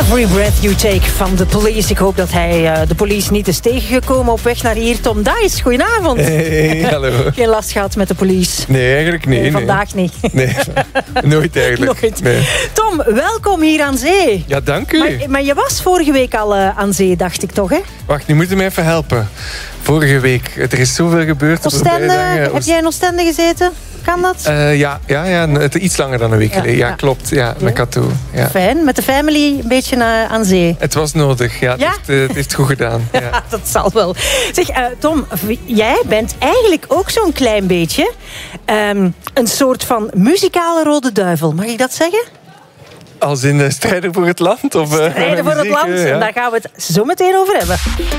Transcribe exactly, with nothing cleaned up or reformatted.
Every Breath You Take van The Police. Ik hoop dat hij uh, de police niet is tegengekomen op weg naar hier. Tom Dice, goedenavond. Hey, hallo. Geen last gehad met de police? Nee, eigenlijk niet. Nee, nee. vandaag niet. Nee, nooit eigenlijk. Nooit. Nee. Tom, welkom hier aan zee. Ja, dank u. Maar, maar je was vorige week al uh, aan zee, dacht ik toch, hè? Wacht, nu moet je me even helpen. Vorige week, er is zoveel gebeurd. Oostende, heb jij in Oostende gezeten? Kan dat? Uh, ja, ja, ja, het iets langer dan een week geleden. Ja, ja, ja, klopt. Ja, ja. Met Kato. Ja. Fijn, met de family een beetje uh, aan zee. Het was nodig, ja. Het, ja? Heeft, uh, het heeft goed gedaan. Ja. Ja, dat zal wel. Zeg, uh, Tom, jij bent eigenlijk ook zo'n klein beetje um, een soort van muzikale rode duivel. Mag ik dat zeggen? Als in uh, strijder voor het land? Of, uh, strijder voor muziek, het land. Uh, ja. En daar gaan we het zo meteen over hebben.